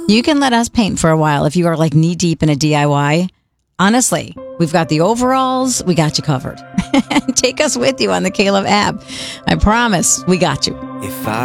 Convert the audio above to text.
You can let us paint for a while if you are like knee deep in a DIY. Honestly, we've got the overalls. We got you covered. Take us with you on the Caleb app. I promise we got you. If I